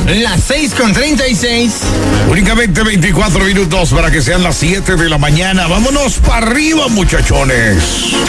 las 6:36. Únicamente 24 minutos para que sean las 7 de la mañana. Vámonos para arriba, muchachones.